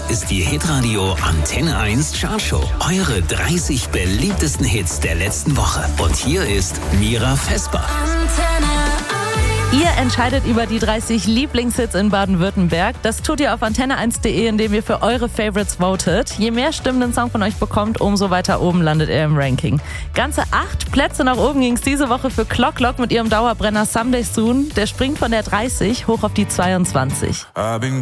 ist die Hitradio Antenne 1 Chartshow. Eure 30 beliebtesten Hits der letzten Woche. Und hier ist Mira Vesper. Ihr entscheidet über die 30 Lieblingshits in Baden-Württemberg. Das tut ihr auf antenne1.de, indem ihr für eure Favorites votet. Je mehr Stimmen ein Song von euch bekommt, umso weiter oben landet er im Ranking. Ganze 8 Plätze nach oben ging es diese Woche für Clock Lock mit ihrem Dauerbrenner Someday Soon. Der springt von der 30 hoch auf die 22.